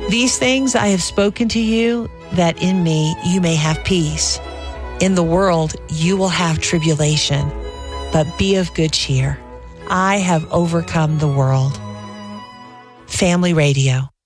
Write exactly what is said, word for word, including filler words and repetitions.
These things I have spoken to you, that in me you may have peace. In the world you will have tribulation, but be of good cheer. I have overcome the world. Family Radio.